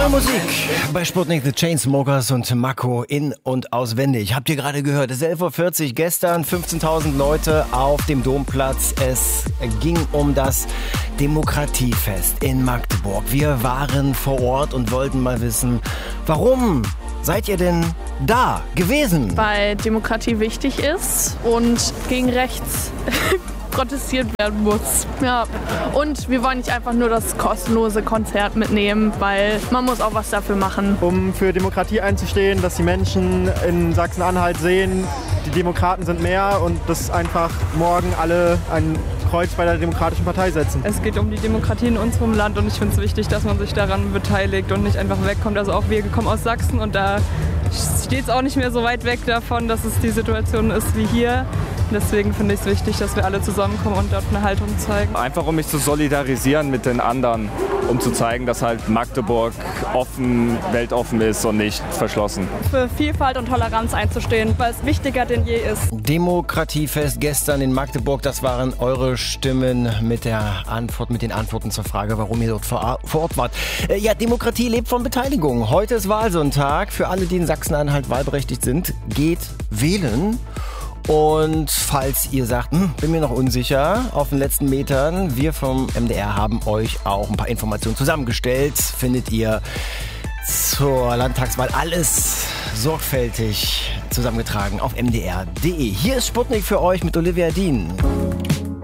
Neue Musik bei Sputnik, The Chainsmokers und Mako in- und auswendig. Habt ihr gerade gehört, es ist 11.40 Uhr, gestern 15.000 Leute auf dem Domplatz. Es ging um das Demokratiefest in Magdeburg. Wir waren vor Ort und wollten mal wissen, warum seid ihr denn da gewesen? Weil Demokratie wichtig ist und gegen rechts protestiert werden muss. Ja. Und wir wollen nicht einfach nur das kostenlose Konzert mitnehmen, weil man muss auch was dafür machen. Um für Demokratie einzustehen, dass die Menschen in Sachsen-Anhalt sehen, die Demokraten sind mehr und dass einfach morgen alle ein Kreuz bei der Demokratischen Partei setzen. Es geht um die Demokratie in unserem Land und ich finde es wichtig, dass man sich daran beteiligt und nicht einfach wegkommt. Also auch wir kommen aus Sachsen und da steht es auch nicht mehr so weit weg davon, dass es die Situation ist wie hier. Deswegen finde ich es wichtig, dass wir alle zusammenkommen und dort eine Haltung zeigen. Einfach um mich zu solidarisieren mit den anderen, um zu zeigen, dass halt Magdeburg offen, weltoffen ist und nicht verschlossen. Für Vielfalt und Toleranz einzustehen, weil es wichtiger denn je ist. Demokratiefest gestern in Magdeburg, das waren eure Stimmen mit den Antworten zur Frage, warum ihr dort vor Ort wart. Ja, Demokratie lebt von Beteiligung. Heute ist Wahlsonntag. Für alle, die in Sachsen-Anhalt wahlberechtigt sind, geht wählen. Und falls ihr sagt, bin mir noch unsicher, auf den letzten Metern, wir vom MDR haben euch auch ein paar Informationen zusammengestellt. Findet ihr zur Landtagswahl alles sorgfältig zusammengetragen auf mdr.de. Hier ist Sputnik für euch mit Olivia Dien.